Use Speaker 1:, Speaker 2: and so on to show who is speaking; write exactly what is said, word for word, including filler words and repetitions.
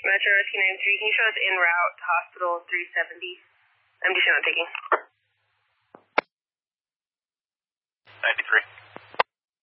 Speaker 1: Metro Rescue ninety-three, can you show us en route to Hospital three seventy? M D C not taking.
Speaker 2: ninety-three.